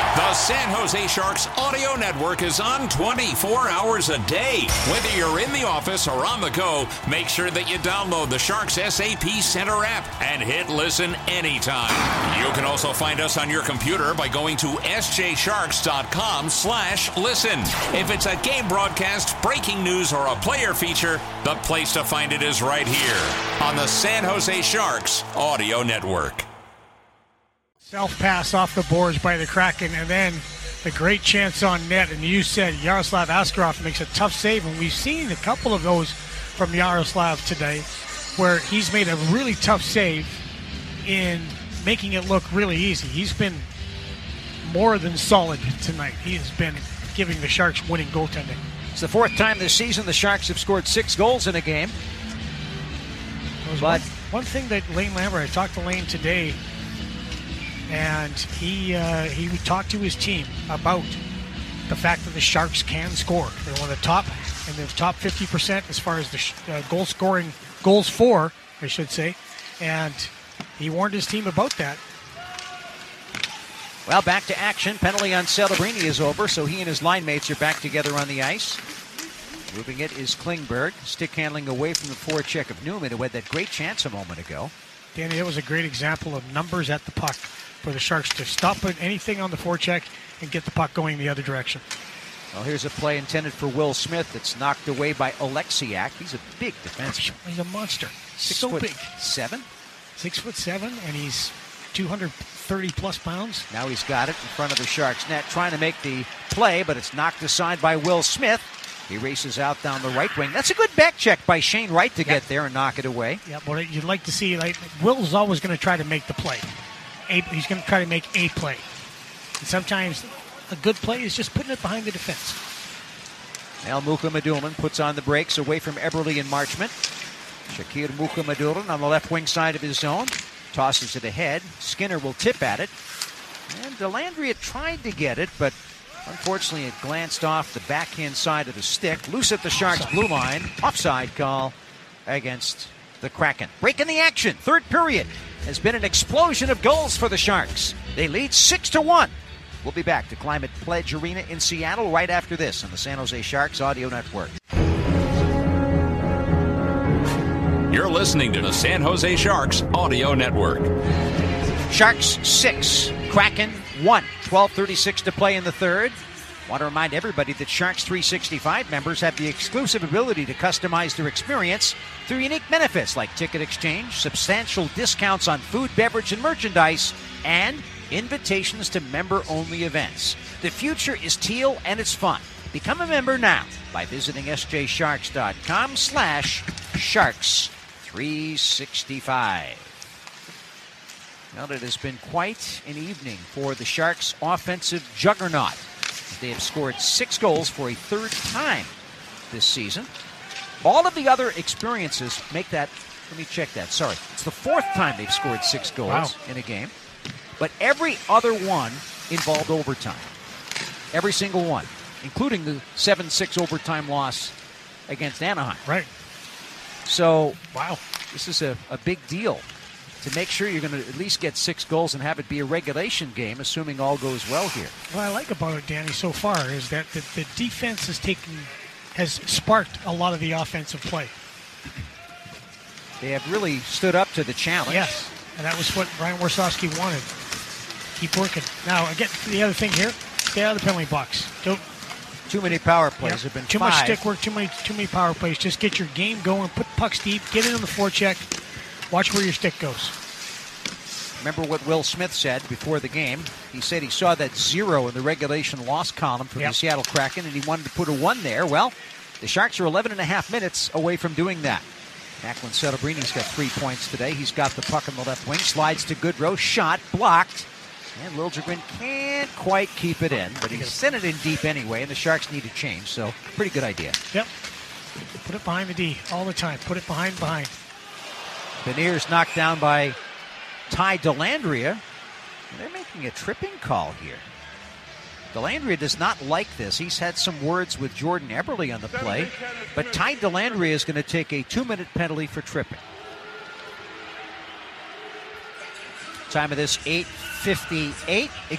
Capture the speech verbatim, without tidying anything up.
The San Jose Sharks audio network is on twenty-four hours a day. Whether you're in the office or on the go, make sure that you download the Sharks S A P Center app and hit listen anytime. You can also find us on your computer by going to sjsharks.com slash listen. If it's a game broadcast, breaking news, or a player feature, the place to find it is right here on the San Jose Sharks audio network. Self-pass off the boards by the Kraken, and then the great chance on net. And you said Yaroslav Askarov makes a tough save, and we've seen a couple of those from Yaroslav today where he's made a really tough save in making it look really easy. He's been more than solid tonight. He has been giving the Sharks winning goaltending. It's the fourth time this season the Sharks have scored six goals in a game. But one, one thing that Lane Lambert, I talked to Lane today, and he uh, he talked to his team about the fact that the Sharks can score. They're one of the top, and the top fifty percent as far as the sh- uh, goal scoring, goals for, I should say. And he warned his team about that. Well, back to action. Penalty on Celebrini is over, so he and his line mates are back together on the ice. Moving it is Klingberg. Stick handling away from the forecheck of Newman, who had that great chance a moment ago. Danny, that was a great example of numbers at the puck for the Sharks to stop putting anything on the forecheck and get the puck going the other direction. Well, here's a play intended for Will Smith that's knocked away by Oleksiak. He's a big defenseman. He's a monster. Six so foot big. Seven? Six foot seven, and he's two hundred thirty plus pounds. Now he's got it in front of the Sharks net, trying to make the play, but it's knocked aside by Will Smith. He races out down the right wing. That's a good back check by Shane Wright to yep. get there and knock it away. Yeah, but you'd like to see, like, Will's always going to try to make the play. A, he's going to try to make a play. And sometimes a good play is just putting it behind the defense. Now Mukhamadullin puts on the brakes away from Eberle and Marchment. Shakir Mukhamadullin on the left wing side of his zone. Tosses it ahead. Skinner will tip at it. And Dellandrea tried to get it, but unfortunately it glanced off the backhand side of the stick. Loose at the Sharks' blue line. Offside call against the Kraken. Break in the action. Third period has been an explosion of goals for the Sharks. They lead six to one. We'll be back to Climate Pledge Arena in Seattle right after this on the San Jose Sharks Audio Network. You're listening to the San Jose Sharks Audio Network. Sharks six, Kraken one. twelve thirty-six to play in the third. Want to remind everybody that Sharks three sixty-five members have the exclusive ability to customize their experience through unique benefits like ticket exchange, substantial discounts on food, beverage, and merchandise, and invitations to member-only events. The future is teal and it's fun. Become a member now by visiting sjsharks.com slash sharks 365. Well, it has been quite an evening for the Sharks' offensive juggernaut. They have scored six goals for a third time this season. All of the other experiences make that, let me check that, sorry. It's the fourth time they've scored six goals wow. in a game. But every other one involved overtime. Every single one, including the seven six overtime loss against Anaheim. Right. So, wow, this is a, a big deal to make sure you're going to at least get six goals and have it be a regulation game, assuming all goes well here. What I like about it, Danny, so far is that the, the defense has taken, has sparked a lot of the offensive play. They have really stood up to the challenge. Yes, and that was what Brian Warsawski wanted. Keep working. Now, again, the other thing here, stay out of the penalty box. Don't. Too many power plays Yep. have been too five. much stick work, too many too many power plays. Just get your game going, put pucks deep, get it on the forecheck, watch where your stick goes. Remember what Will Smith said before the game? He said he saw that zero in the regulation loss column for yep. the Seattle Kraken, and he wanted to put a one there. Well, the Sharks are eleven and a half minutes away from doing that. Macklin Celebrini's got three points today. He's got the puck on the left wing, slides to Goodrow, shot, blocked. And Liljegren can't quite keep it in, but he sent it in deep anyway, and the Sharks need a change, so pretty good idea. Yep. Put it behind the D all the time. Put it behind, behind. Beniers knocked down by Ty Dellandrea. They're making a tripping call here. Dellandrea does not like this. He's had some words with Jordan Eberle on the play, but Ty Dellandrea is going to take a two-minute penalty for tripping. Time of this, eight fifty-eight.